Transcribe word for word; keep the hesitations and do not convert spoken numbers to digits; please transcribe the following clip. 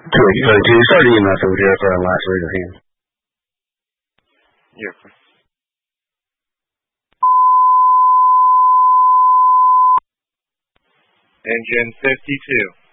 Do, uh, do you start the email so we do it for our last raise of hands? Yes, sir. Engine fifty-two.